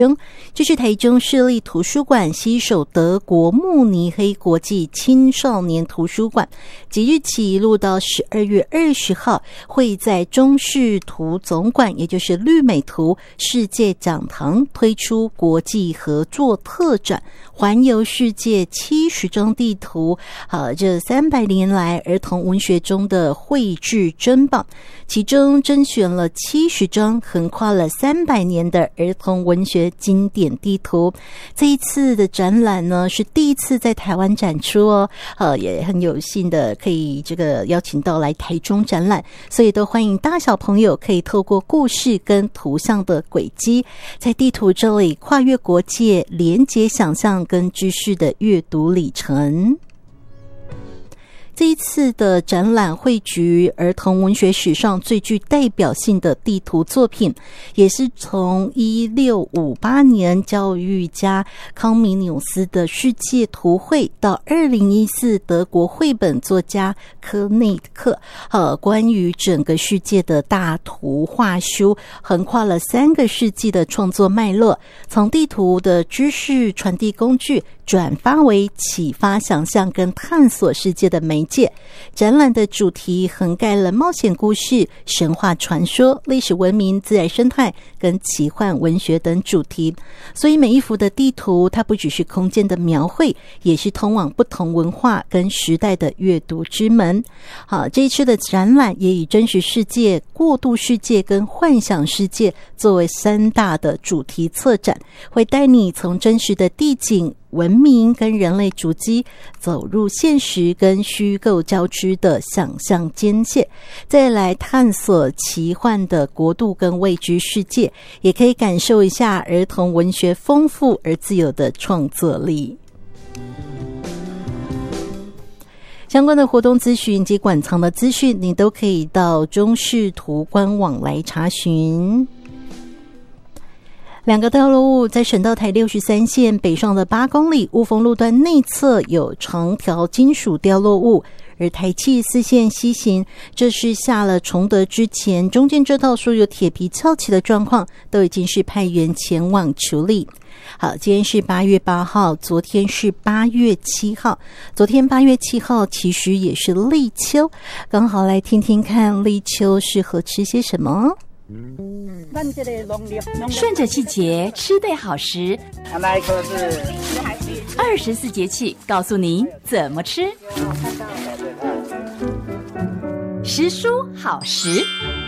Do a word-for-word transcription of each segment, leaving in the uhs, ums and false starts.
这是台中市立图书馆携手德国慕尼黑国际青少年图书馆，即日起一路到十二月二十号，会在中视图总馆，也就是绿美图世界讲堂推出国际合作特展，环游世界七十张地图，好，这三百年来儿童文学中的绘制珍宝，其中甄选了七十张横跨了三百年的儿童文学经典地图。这一次的展览呢，是第一次在台湾展出哦，呃，也很有幸的可以这个邀请到来台中展览，所以都欢迎大小朋友可以透过故事跟图像的轨迹，在地图这里跨越国界，连结想象跟知识的阅读里程。这一次的展览汇聚儿童文学史上最具代表性的地图作品，也是从一六五八年教育家康米纽斯的世界图绘到二零一四德国绘本作家科内克呃，关于整个世界的大图画书，横跨了三个世纪的创作脉络，从地图的知识传递工具转发为启发想象跟探索世界的媒介。展览的主题横盖了冒险故事、神话传说、历史文明、自然生态跟奇幻文学等主题，所以每一幅的地图它不只是空间的描绘，也是通往不同文化跟时代的阅读之门。好，这一次的展览也以真实世界、过渡世界跟幻想世界作为三大的主题策展，会带你从真实的地景、文明跟人类足迹走入现实跟虚构交织的想象间界，再来探索奇幻的国度跟未知世界，也可以感受一下儿童文学丰富而自由的创作力。相关的活动资讯及馆藏的资讯，你都可以到中视图官网来查询。两个掉落物在省道台六十三线北上的八公里雾峰路段内侧有长条金属掉落物，而台七四线西行，这是下了崇德之前，中间这道说有铁皮翘起的状况，都已经是派员前往处理。好，今天是八月八号，昨天是八月七号，昨天八月七号其实也是立秋，刚好来听听看立秋适合吃些什么。 顺着季节吃对好食， 那一颗是二十四节气告诉您怎么吃。食蔬好食。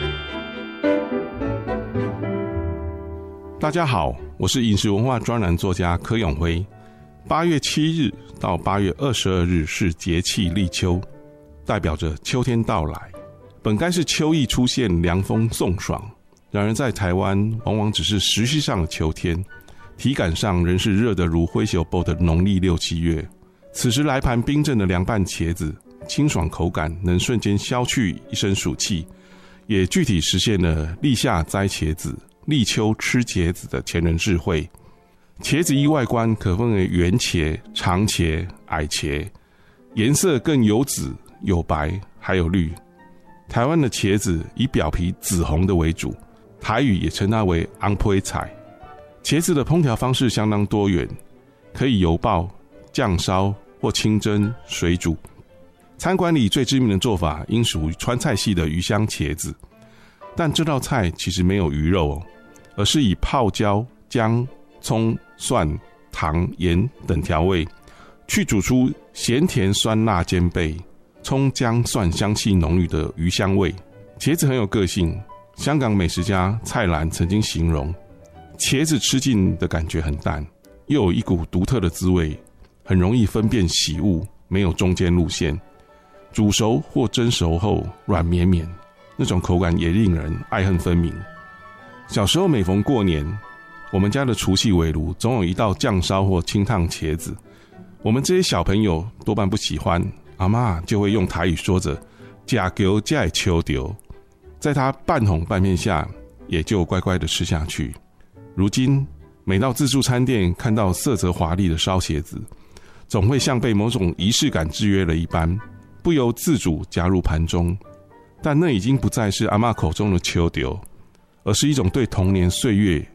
大家好，我是饮食文化专栏作家柯永辉。八月七日到八月二十二日是节气立秋，代表着秋天到来。本该是秋意出现，凉风送爽，然而在台湾往往只是时序上的秋天，体感上仍是热得如灰熊包的农历六七月。此时来盘冰镇的凉拌茄子，清爽口感能瞬间消去一身暑气，也具体实现了立夏摘茄子、立秋吃茄子的前人智慧。茄子依外观可分为圆茄、长茄、矮茄，颜色更有紫、有白还有绿。台湾的茄子以表皮紫红的为主，台语也称它为昂配菜。茄子的烹调方式相当多元，可以油爆、酱烧或清蒸、水煮。餐馆里最知名的做法应属于川菜系的鱼香茄子，但这道菜其实没有鱼肉哦，而是以泡椒、姜、葱、蒜、糖、盐等调味，去煮出咸甜酸辣兼备，葱姜蒜香气浓郁的鱼香味。茄子很有个性，香港美食家蔡澜曾经形容，茄子吃进的感觉很淡，又有一股独特的滋味，很容易分辨喜恶，没有中间路线。煮熟或蒸熟后软绵绵，那种口感也令人爱恨分明。小时候每逢过年，我们家的除夕围炉总有一道酱烧或清烫茄子，我们这些小朋友多半不喜欢，阿嬷就会用台语说着假丢假秋丢，在她半哄半骗下，也就乖乖的吃下去。如今每到自助餐店看到色泽华丽的烧茄子，总会像被某种仪式感制约了一般，不由自主加入盘中。但那已经不再是阿嬷口中的秋丢，而是一种对童年岁月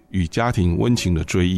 与家庭温情的追忆。